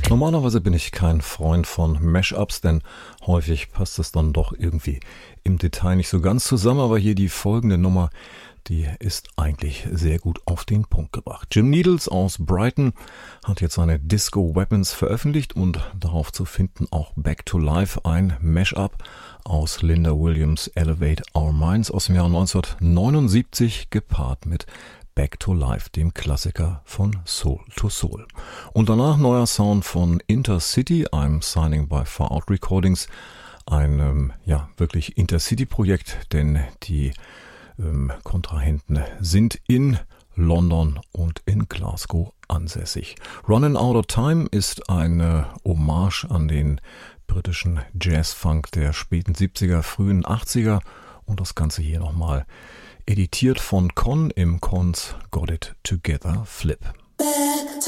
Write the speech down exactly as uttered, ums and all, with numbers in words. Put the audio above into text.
Normalerweise bin ich kein Freund von Mashups, denn häufig passt es dann doch irgendwie im Detail nicht so ganz zusammen, aber hier die folgende Nummer, die ist eigentlich sehr gut auf den Punkt gebracht. Jim Needles aus Brighton hat jetzt seine Disco Weapons veröffentlicht und darauf zu finden auch Back to Life, ein Mashup aus Linda Williams' Elevate Our Minds aus dem Jahr neunzehnhundertneunundsiebzig, gepaart mit Back to Life, dem Klassiker von Soul to Soul. Und danach neuer Sound von Intercity, I'm Signing by Far Out Recordings, ein ähm, ja wirklich Intercity-Projekt, denn die ähm, Kontrahenten sind in London und in Glasgow ansässig. Running Out of Time ist eine Hommage an den britischen Jazz-Funk der späten siebziger, frühen achtziger und das Ganze hier nochmal editiert von Con im Cons Got It Together Flip. Back